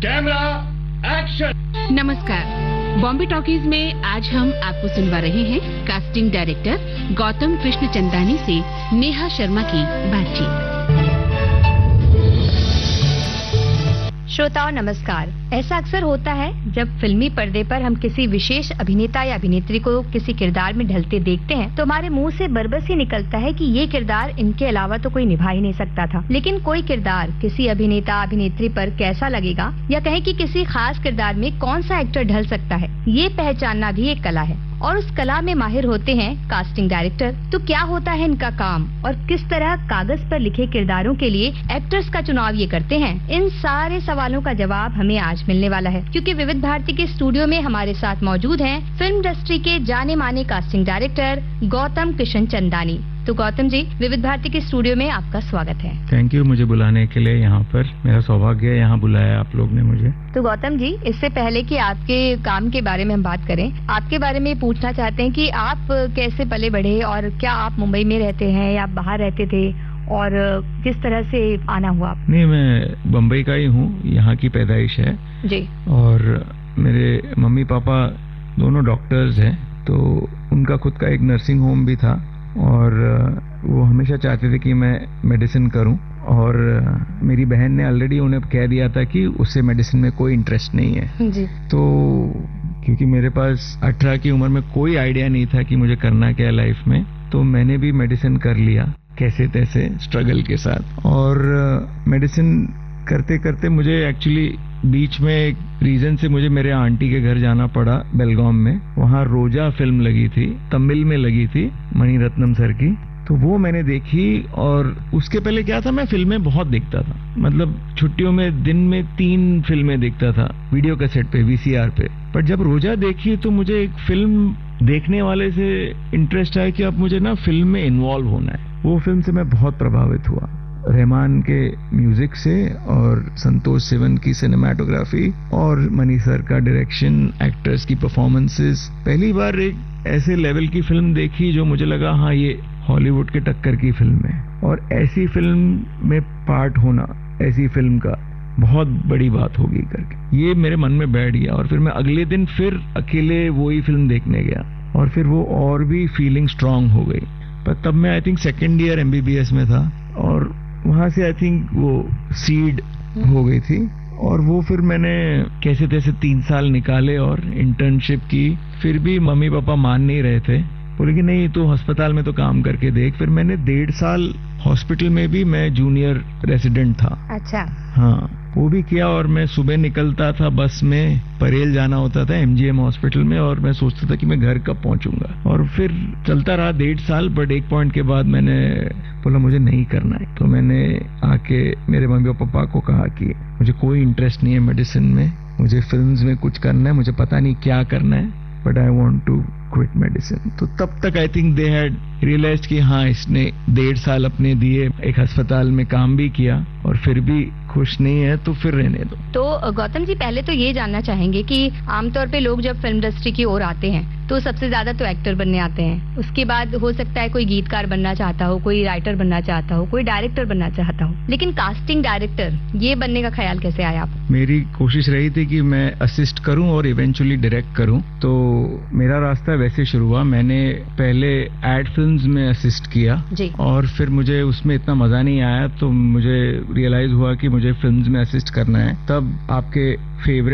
Camera action. नमस्कार। Bombay talkies में आज हम आपको सुनवा रहे हैं कास्टिंग डायरेक्टर गौतम कृष्ण चंदानी से नेहा शर्मा की बातचीत। श्रोताओं नमस्कार। ऐसा अक्सर होता है जब फिल्मी पर्दे पर हम किसी विशेष अभिनेता या अभिनेत्री को किसी किरदार में ढलते देखते हैं तो हमारे मुंह से बरबस ही निकलता है कि ये किरदार इनके अलावा तो कोई निभा ही नहीं सकता था। लेकिन कोई किरदार किसी अभिनेता अभिनेत्री पर कैसा लगेगा या कहें कि किसी खास किरदार में कौन सा एक्टर ढल सकता है, ये पहचानना भी एक कला है और उस कला में माहिर होते हैं कास्टिंग डायरेक्टर। तो क्या होता है इनका काम और किस तरह कागज पर लिखे किरदारों के लिए एक्टर्स का चुनाव ये करते हैं, इन सारे सवालों का जवाब हमें आज मिलने वाला है, क्योंकि विविध भारती के स्टूडियो में हमारे साथ मौजूद हैं फिल्म इंडस्ट्री के जाने माने कास्टिंग डायरेक्टर गौतम कृष्ण चंदानी। तो गौतम जी, विविध भारती के स्टूडियो में आपका स्वागत है। थैंक यू मुझे बुलाने के लिए। यहाँ पर मेरा सौभाग्य है, यहाँ बुलाया आप लोग ने मुझे। तो गौतम जी, इससे पहले कि आपके काम के बारे में हम बात करें, आपके बारे में पूछना चाहते हैं कि आप कैसे पले बढ़े और क्या आप मुंबई में रहते हैं या बाहर रहते थे और किस तरह से आना हुआ? नहीं, मैं बम्बई का ही हूँ, यहाँ की पैदाइश है जी। और मेरे मम्मी पापा दोनों डॉक्टर्स हैं, तो उनका खुद का एक नर्सिंग होम भी था और वो हमेशा चाहते थे कि मैं मेडिसिन करूं और मेरी बहन ने ऑलरेडी उन्हें कह दिया था कि उसे मेडिसिन में कोई इंटरेस्ट नहीं है जी। तो क्योंकि मेरे पास 18 की उम्र में कोई आइडिया नहीं था कि मुझे करना क्या है लाइफ में, तो मैंने भी मेडिसिन कर लिया कैसे तैसे स्ट्रगल के साथ। और मेडिसिन करते करते मुझे एक्चुअली बीच में एक रीजन से मुझे मेरे आंटी के घर जाना पड़ा बेलगाम में। वहाँ रोजा फिल्म लगी थी, तमिल में लगी थी, मणिरत्नम सर की। तो वो मैंने देखी और उसके पहले क्या था, मैं फिल्में बहुत देखता था, मतलब छुट्टियों में दिन में 3 फिल्में देखता था वीडियो कैसेट पे, VCR पे। पर जब रोजा देखी तो मुझे एक फिल्म देखने वाले से इंटरेस्ट आया कि अब मुझे ना फिल्म में इन्वॉल्व होना है। वो फिल्म से मैं बहुत प्रभावित हुआ, रहमान के म्यूजिक से और संतोष सिवन की सिनेमाटोग्राफी और मनी सर का डायरेक्शन, एक्टर्स की परफॉर्मेंसेस। पहली बार एक ऐसे लेवल की फिल्म देखी जो मुझे लगा हाँ ये हॉलीवुड के टक्कर की फिल्म है, और ऐसी फिल्म में पार्ट होना ऐसी फिल्म का बहुत बड़ी बात होगी करके ये मेरे मन में बैठ गया। और फिर मैं अगले दिन फिर अकेले वही फिल्म देखने गया और फिर वो और भी फीलिंग स्ट्रांग हो गई। पर तब मैं I think 2nd year MBBS में था और वहां से आई थिंक वो सीड हो गई थी और वो फिर मैंने कैसे तैसे 3 साल निकाले और इंटर्नशिप की। फिर भी मम्मी पापा मान नहीं रहे थे, बोले कि नहीं तो अस्पताल में तो काम करके देख। फिर मैंने 1.5 साल हॉस्पिटल में भी मैं जूनियर रेसिडेंट था। अच्छा। हाँ, वो भी किया और मैं सुबह निकलता था बस में, परेल जाना होता था MGM हॉस्पिटल में, और मैं सोचता था कि मैं घर कब पहुंचूंगा। और फिर चलता रहा 1.5 साल, बट एक पॉइंट के बाद मैंने बोला मुझे नहीं करना है। तो मैंने आके मेरे मम्मी पापा को कहा कि मुझे कोई इंटरेस्ट नहीं है मेडिसिन में, मुझे फिल्म्स में कुछ करना है, मुझे पता नहीं क्या करना है, but I want to quit medicine. तो तब तक I think they had realised कि हाँ इसने 1.5 साल अपने दिए, एक अस्पताल में काम भी किया और फिर भी खुश नहीं है तो फिर रहने दो। तो गौतम जी, पहले तो ये जानना चाहेंगे कि आमतौर पे लोग जब फिल्म इंडस्ट्री की ओर आते हैं तो सबसे ज्यादा तो एक्टर बनने आते हैं, उसके बाद हो सकता है कोई गीतकार बनना चाहता हो, कोई राइटर बनना चाहता हो, कोई डायरेक्टर बनना चाहता हो, लेकिन कास्टिंग डायरेक्टर ये बनने का ख्याल कैसे आया आपको? मेरी कोशिश रही थी कि मैं असिस्ट करूं और इवेंचुअली डायरेक्ट करूं, तो मेरा रास्ता वैसे शुरू हुआ। मैंने पहले एड फिल्म्स में असिस्ट किया जी। और फिर मुझे उसमें इतना मजा नहीं आया, तो मुझे रियलाइज हुआ कि मुझे फिल्म्स में असिस्ट करना है। तब आपके फेवरेट